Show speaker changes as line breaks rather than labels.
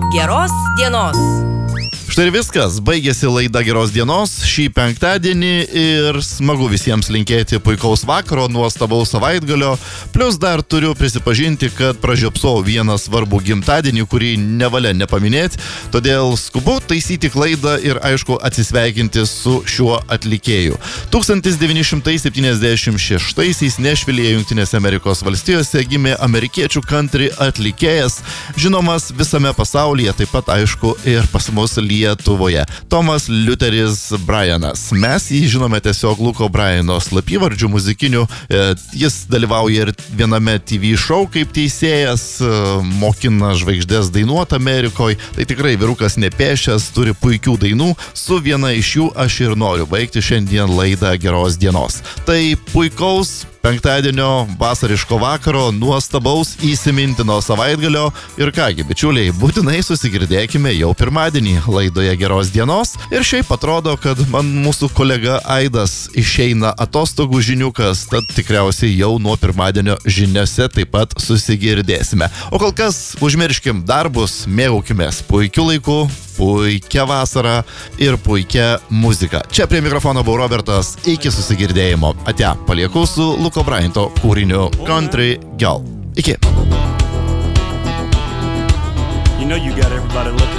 Geros dienos.
Štai ir viskas, baigėsi laida Geros dienos šį penktadienį ir smagu visiems linkėti puikaus vakaro, nuostabaus savaitgalio. Plius dar turiu prisipažinti, kad pražiopsau vieną svarbų gimtadienį, kurį nevalia nepaminėti, todėl skubu taisyti klaidą ir aišku atsisveikinti su šiuo atlikėju. 1976-aisiais Nešvilyje, Jungtinėse Amerikos valstijose gimė amerikiečių country atlikėjas, žinomas visame pasaulyje, taip pat aišku ir pas mus Lietuvoje. Tomas Liuteris Bryanas. Mes jį žinome tiesiog Luko Bryano slapyvardžių muzikinių. Jis dalyvauja ir viename TV show kaip teisėjas, mokina žvaigždės dainuoti Amerikoje. Tai tikrai vyrukas nepėšęs, turi puikių dainų. Su viena iš jų aš ir noriu baigti šiandien laidą Geros dienos. Tai puikaus penktadienio vasariško vakaro, nuostabaus įsimintino savaitgalio ir kągi, bičiuliai, būtinai susigirdėkime jau pirmadienį laidoje Geros dienos. Ir šiaip atrodo, kad man mūsų kolega Aidas išeina atostogų žiniukas, tad tikriausiai jau nuo pirmadienio žiniose taip pat susigirdėsime. O kol kas užmirškim darbus, mėgaukimės puikiu laiku, puikia vasara ir puikia muzika. Čia prie mikrofono buvo Robertas, iki susigirdėjimo. Ate, palieku su Luko Bryano kūriniu Country Girl. Iki.
You know you got everybody looking.